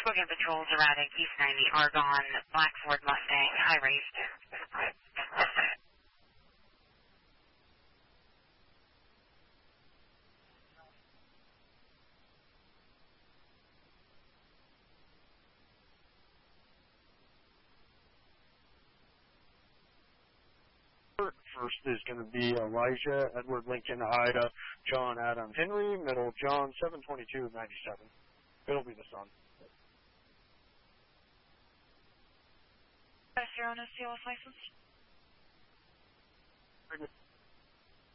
Spoken Patrol, erratic, East 90, Argonne, Black Ford Mustang, high raised. First is going to be Elijah, Edward Lincoln, Ida, John Adam Henry, middle John 72297. It'll be the sun. Zero no CLS license.